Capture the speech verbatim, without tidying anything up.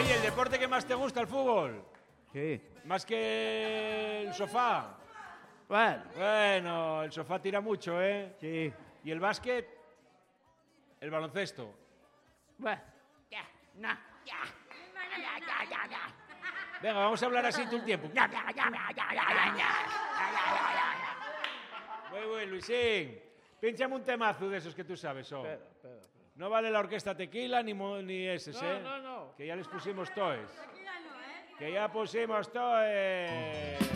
Oye, ¿el deporte que más te gusta, el fútbol? Sí. ¿Más que el sofá? Bueno. Bueno, el sofá tira mucho, ¿eh? Sí. ¿Y el básquet? ¿El baloncesto? Bueno. Ya, no, ya. Ya, ya, ya, ya. Venga, vamos a hablar así todo el tiempo. Ya, ya, ya, ya, ya, ya, ya. Muy bien, Luisín. Pínchame un temazo de esos que tú sabes, oh. Espera, espera, espera. No vale la orquesta Tequila ni, mo- ni esos, No, ¿eh? no, no. Que ya les pusimos toes. Que ya pusimos toes.